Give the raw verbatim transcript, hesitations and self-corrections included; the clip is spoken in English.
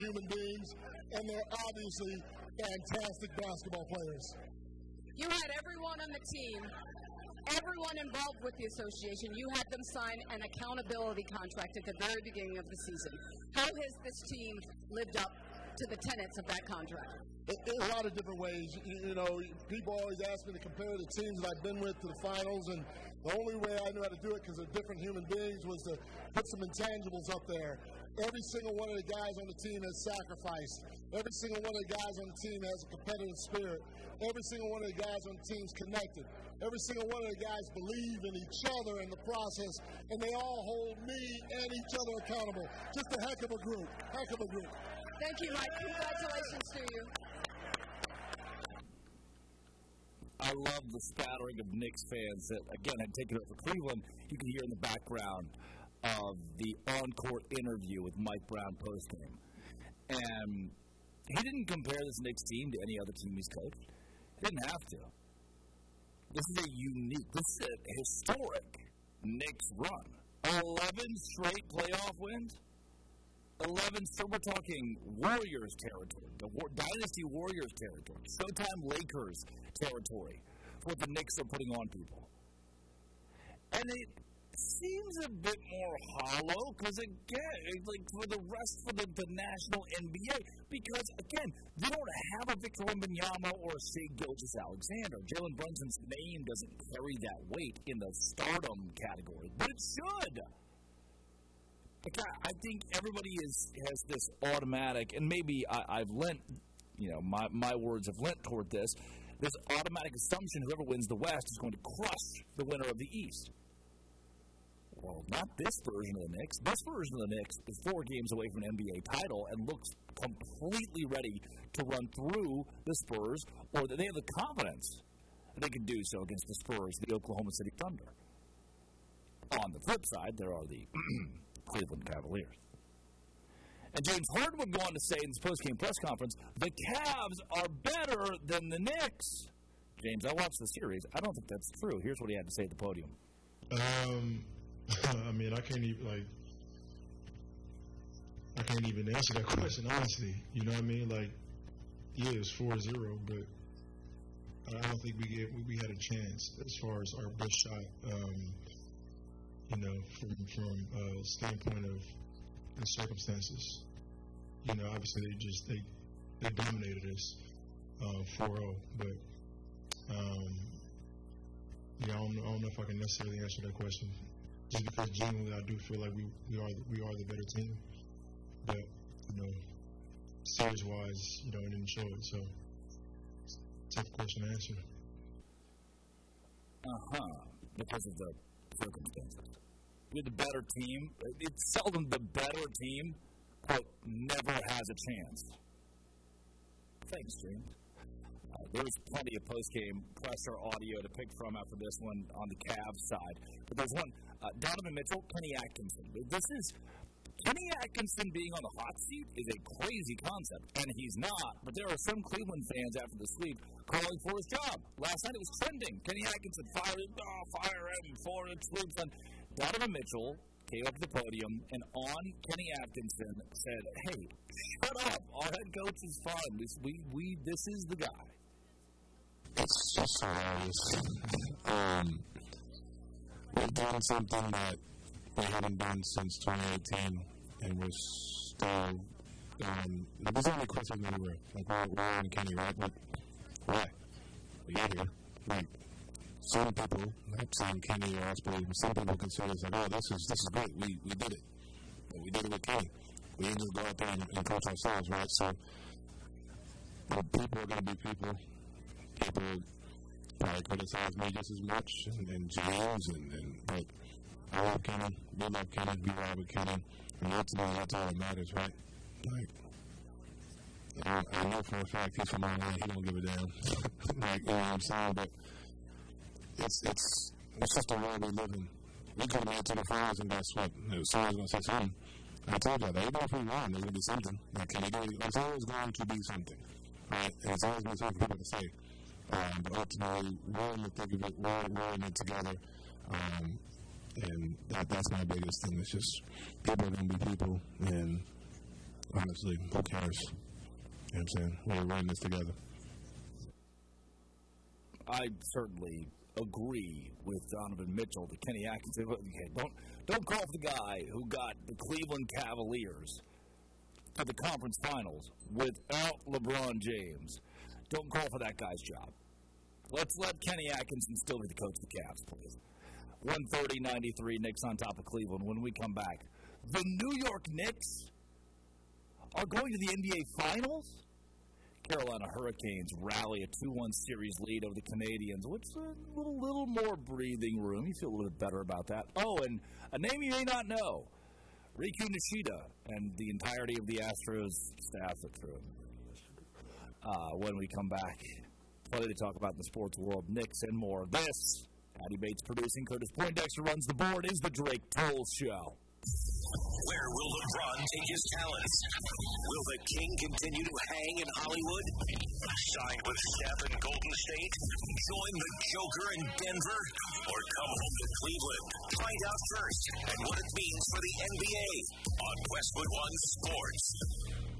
human beings, and they're obviously fantastic basketball players. You had everyone on the team, everyone involved with the association, you had them sign an accountability contract at the very beginning of the season. How has this team lived up to the tenets of that contract? In a lot of different ways. You know, people always ask me to compare the teams that I've been with to the finals, and the only way I knew how to do it, because they're different human beings, was to put some intangibles up there. Every single one of the guys on the team has sacrificed. Every single one of the guys on the team has a competitive spirit. Every single one of the guys on the team is connected. Every single one of the guys believe in each other in the process, and they all hold me and each other accountable. Just a heck of a group. Heck of a group. Thank you, Mike. Congratulations to you. I love the spattering of Knicks fans that, again, had taken over Cleveland. You can hear in the background of the on-court interview with Mike Brown postgame. And he didn't compare this Knicks team to any other team he's coached. He didn't have to. This is a unique, this is a historic Knicks run. eleven straight playoff wins. eleven, so we're talking Warriors territory, the War, Dynasty Warriors territory, Showtime Lakers territory, what the Knicks are putting on people. And it seems a bit more hollow, because again, like for the rest of the, the national N B A, because again, they don't have a Victor Wembanyama or a Shai Gilgeous-Alexander. Jalen Brunson's name doesn't carry that weight in the stardom category, but it should. I think everybody is has this automatic, and maybe I, I've lent, you know, my, my words have lent toward this, this automatic assumption whoever wins the West is going to crush the winner of the East. Well, not this version of the Knicks. This version of the Knicks is four games away from an N B A title and looks completely ready to run through the Spurs, or that they have the confidence that they can do so against the Spurs, the Oklahoma City Thunder. On the flip side, there are the Cleveland Cavaliers. And James Harden would go on to say in his post-game press conference, the Cavs are better than the Knicks. James, I watched the series. I don't think that's true. Here's what he had to say at the podium. Um, I mean, I can't even, like, I can't even answer that question, honestly. You know what I mean? Like, yeah, it was four zero, but I don't think we get, we had a chance as far as our best shot. Um, you know, from from a standpoint of the circumstances. You know, obviously they just, they, they dominated us uh, four oh, but um, yeah, I don't, I don't know if I can necessarily answer that question. Just because genuinely I do feel like we, we are the, we are the better team, but, you know, series-wise, you know, it didn't show it, so it's a tough question to answer. Uh-huh, because of the circumstances. You're the better team. It's seldom the better team, quote, never has a chance. Thanks, James. Uh, there was plenty of post-game pressure audio to pick from after this one on the Cavs side. But there's one, uh, Donovan Mitchell, Kenny Atkinson. This is, Kenny Atkinson being on the hot seat is a crazy concept, and he's not. But there are some Cleveland fans after the sweep calling for his job. Last night it was trending. Kenny Atkinson fired, oh, fire him for the sweeps. And Donovan Mitchell came up to the podium and on Kenny Atkinson said, hey, shut up. Our head coach is fine. This, we, we, this is the guy. It's just hilarious. um, we've done something that we haven't done since twenty eighteen, and we're still um, there's only questions anywhere. Like, we're, we're on Kenny, right? Like, why? We got here. Like, some people, not saying Kenny or us, but some people consider us like, oh, this is, this is great. We, we did it. But we did it with Kenny. We didn't just go out there and, and coach ourselves, right? So, but people are going to be people. People probably criticize me just as much, and, and James, and, and but I love Kenny, we love Kenny, we ride with Kenny, and ultimately that's all that matters, right? Like, I, I know for a fact he's from L A, he don't give a damn. Like, you know what I'm saying? But it's it's it's just the world we live in. We could have made it to the finals and got swept. Someone's going to say something. I told y'all, even if we won, there's going to be something. Like, can you do it? There's always going to be something, right? And it's always going to be something for people to say. Um, but ultimately, we're in the thick of it, we're, we're in it together. Um, and that, that's my biggest thing. It's just people are going to be people. And honestly. Who cares? You know what I'm saying? We're running this together. I certainly agree with Donovan Mitchell, the Kenny Atkins. Okay, don't, don't call for the guy who got the Cleveland Cavaliers to the conference finals without LeBron James. Don't call for that guy's job. Let's let Kenny Atkinson still be the coach of the Cavs, please. one thirty ninety-three, Knicks on top of Cleveland. When we come back, the New York Knicks are going to the N B A Finals. Carolina Hurricanes rally a two one series lead over the Canadians, which is a little, little more breathing room. You feel a little bit better about that. Oh, and a name you may not know, Riku Nishida and the entirety of the Astros staff at True. Uh, when we come back, plenty to talk about in the sports world, Knicks and more. This, Patty Bates producing, Curtis Poindexter runs the board, is the Drake Toll Show. Where will LeBron take his talents? Will the King continue to hang in Hollywood? Signed with Steph in Golden State? Join the Joker in Denver? Or come home to Cleveland? Find out first and what it means for the N B A on Westwood One Sports.